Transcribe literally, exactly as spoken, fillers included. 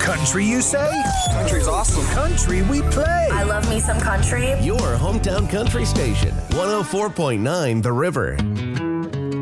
Country, you say? Country's awesome. Country we play. I love me some country. Your hometown country station, one oh four point nine The River.